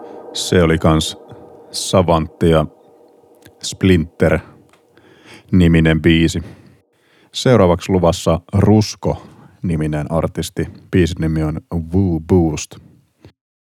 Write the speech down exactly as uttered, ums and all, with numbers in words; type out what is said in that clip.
Se oli kans Savantti ja Splinter-niminen biisi. Seuraavaksi luvassa Rusko-niminen artisti. Biisin nimi on Woo Boost.